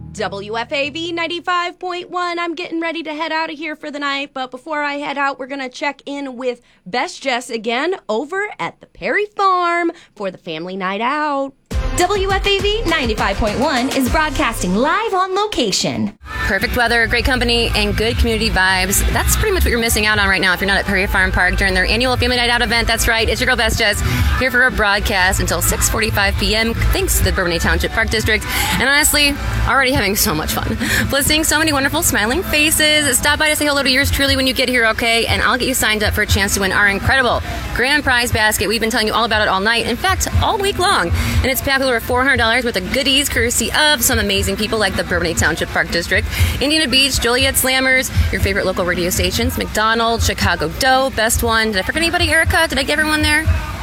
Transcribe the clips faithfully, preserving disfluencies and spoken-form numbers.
W F A V ninety-five point one. I'm getting ready to head out of here for the night, but before I head out, we're going to check in with Best Jess again over at the Perry Farm for the family night out. W F A V ninety-five point one is broadcasting live on location. Perfect weather, great company, and good community vibes. That's pretty much what you're missing out on right now if you're not at Perry Farm Park during their annual Family Night Out event. That's right. It's your girl, Best Jess, here for a broadcast until six forty-five p.m. thanks to the Bourbonnais Township Park District. And honestly, already having so much fun. Plus seeing so many wonderful smiling faces. Stop by to say hello to yours truly when you get here, okay? And I'll get you signed up for a chance to win our incredible grand prize basket. We've been telling you all about it all night. In fact, all week long. And it's packed with over four hundred dollars worth of goodies courtesy of some amazing people like the Bourbonnais Township Park District, Indiana Beach, Joliet Slammers, your favorite local radio stations, McDonald's, Chicago Dough, Best One. Did I forget anybody, Erica? Did I get everyone there?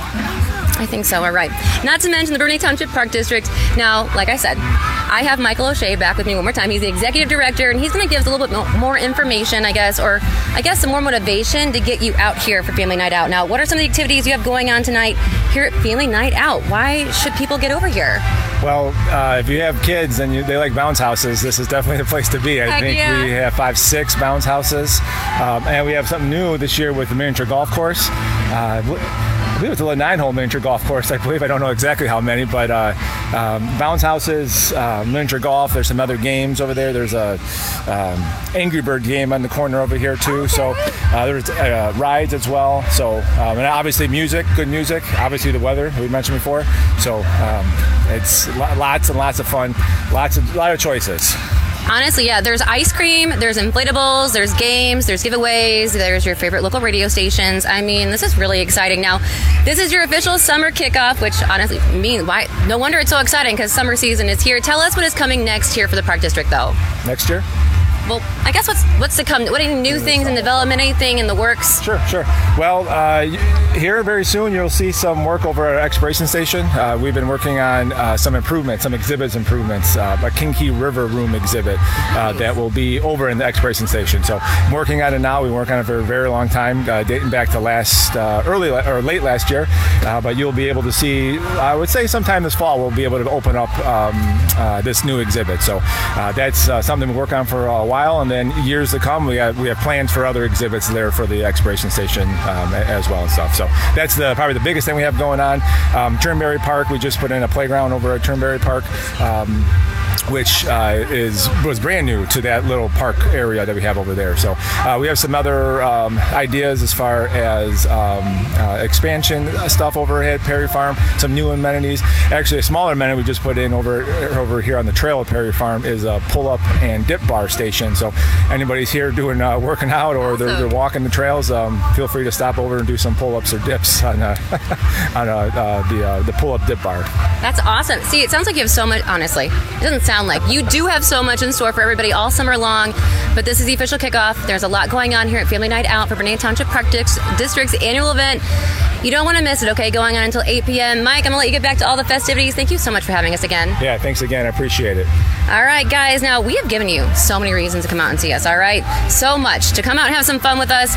I think so. All right. Not to mention the Bourbonnais Township Park District. Now, like I said, I have Michael O'Shea back with me one more time. He's the executive director, and he's going to give us a little bit more information, I guess, or I guess some more motivation to get you out here for Family Night Out. Now, what are some of the activities you have going on tonight here at Family Night Out? Why should people get over here? Well, uh, if you have kids and you, they like bounce houses, this is definitely the place to be. I Heck think yeah. we have five, six bounce houses, um, and we have something new this year with the miniature golf course. Uh, I believe it's a nine-hole miniature golf course. I believe I don't know exactly how many, but uh, um, bounce houses, uh, miniature golf. There's some other games over there. There's a um, Angry Bird game on the corner over here too. So uh, there's uh, rides as well. So um, and obviously music, good music. Obviously the weather we mentioned before. So um, it's lots and lots of fun. Lots of lot of choices. Honestly, yeah, there's ice cream, there's inflatables, there's games, there's giveaways, there's your favorite local radio stations. I mean, this is really exciting. Now, this is your official summer kickoff, which honestly means why? No wonder it's so exciting because summer season is here. Tell us what is coming next here for the Park District, though. Next year? Well, I guess what's what's to come? What any new things in development? Anything in the works? Sure, sure. Well, uh, here very soon you'll see some work over at our expiration station. Uh, we've been working on uh, some improvements, some exhibits improvements. Uh, a Kinky River Room exhibit uh, that will be over in the expiration station. So I'm working on it now. We work on it for a very long time, uh, dating back to last uh, early or late last year. Uh, but you'll be able to see. I would say sometime this fall we'll be able to open up um, uh, this new exhibit. So uh, that's uh, something we work on for a while. And then years to come, we have we have plans for other exhibits there for the expiration station um, as well and stuff. So that's the probably the biggest thing we have going on. Um, Turnberry Park, we just put in a playground over at Turnberry Park. Um, which uh, is was brand new to that little park area that we have over there. So uh, we have some other um, ideas as far as um, uh, expansion stuff over at Perry Farm, some new amenities. Actually, a smaller amenity we just put in over over here on the trail at Perry Farm is a pull-up and dip bar station. So anybody's here doing uh, working out or they're, they're walking the trails, um, feel free to stop over and do some pull-ups or dips on, uh, on uh, uh, the uh, the pull-up dip bar. That's awesome. See, it sounds like you have so much, honestly. It doesn't sound like you do have so much in store for everybody all summer long, but this is the official kickoff. There's a lot going on here at Family Night Out for Bourbonnais Township Park District's annual event. You don't want to miss it, okay? Going on until eight p.m. Mike, I'm going to let you get back to all the festivities. Thank you so much for having us again. Yeah, thanks again. I appreciate it. All right, guys. Now, we have given you so many reasons to come out and see us, all right? So much to come out and have some fun with us.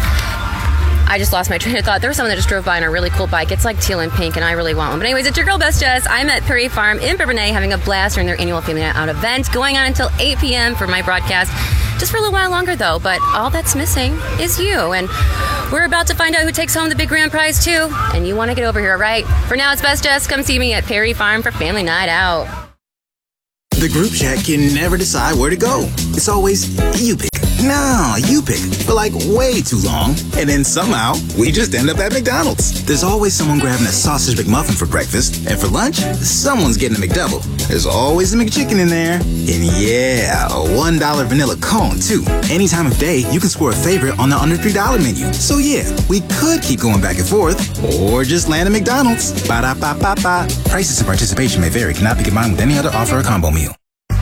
I just lost my train of thought. There was someone that just drove by on a really cool bike. It's like teal and pink, and I really want one. But anyways, it's your girl, Best Jess. I'm at Perry Farm in Bourbonnais having a blast during their annual Family Night Out event, going on until eight p.m. for my broadcast. Just for a little while longer, though. But all that's missing is you. And we're about to find out who takes home the big grand prize, too. And you want to get over here, right? For now, it's Best Jess. Come see me at Perry Farm for Family Night Out. The group chat can never decide where to go. It's always, you pick. No, you pick. For like way too long. And then somehow, we just end up at McDonald's. There's always someone grabbing a sausage McMuffin for breakfast. And for lunch, someone's getting a McDouble. There's always a McChicken in there. And yeah, a one dollar vanilla cone, too. Any time of day, you can score a favorite on the under three dollar menu. So yeah, we could keep going back and forth. Or just land at McDonald's. Ba-da-ba-ba-ba. Prices and participation may vary. Cannot be combined with any other offer or combo meal.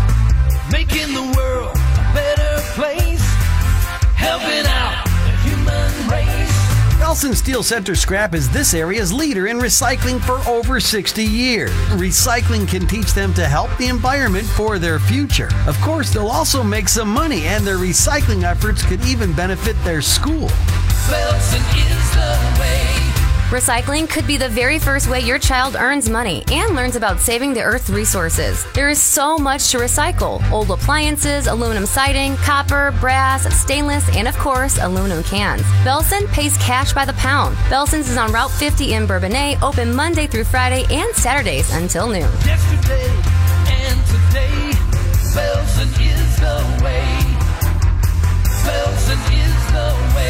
Making the world a better place, helping out the human race. Nelson Steel Center Scrap is this area's leader in recycling for over sixty years. Recycling can teach them to help the environment for their future. Of course, they'll also make some money, and their recycling efforts could even benefit their school. Belson is the way. Recycling could be the very first way your child earns money and learns about saving the Earth's resources. There is so much to recycle. Old appliances, aluminum siding, copper, brass, stainless, and of course, aluminum cans. Belson pays cash by the pound. Belson's is on Route fifty in Bourbonnais, open Monday through Friday and Saturdays until noon. Yesterday and today, Belson is the way. Belson is the way.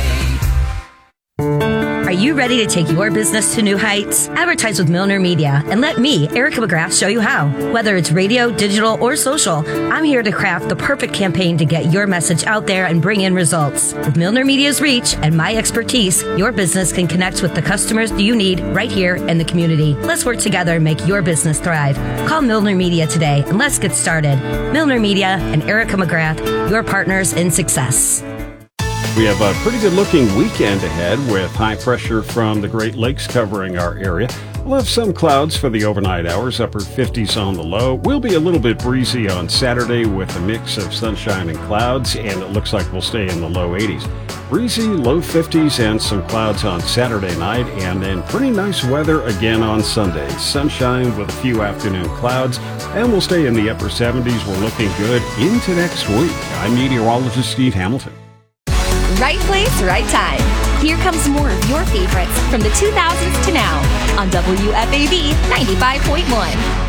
Are you ready to take your business to new heights? Advertise with Milner Media and let me, Erica McGrath, show you how. Whether it's radio, digital, or social, I'm here to craft the perfect campaign to get your message out there and bring in results. With Milner Media's reach and my expertise, your business can connect with the customers you need right here in the community. Let's work together and make your business thrive. Call Milner Media today and let's get started. Milner Media and Erica McGrath, your partners in success. We have a pretty good-looking weekend ahead with high pressure from the Great Lakes covering our area. We'll have some clouds for the overnight hours, upper fifties on the low. We'll be a little bit breezy on Saturday with a mix of sunshine and clouds, and it looks like we'll stay in the low eighties. Breezy, low fifties, and some clouds on Saturday night, and then pretty nice weather again on Sunday. Sunshine with a few afternoon clouds, and we'll stay in the upper seventies. We're looking good into next week. I'm meteorologist Steve Hamilton. Right place, right time. Here comes more of your favorites from the two thousands to now on W F A B ninety-five point one.